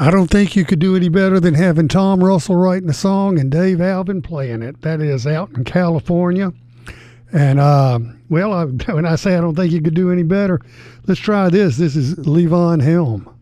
I don't think you could do any better than having Tom Russell writing the song and Dave Alvin playing it. That is out in California. And, when I say I don't think you could do any better, let's try this. This is Levon Helm.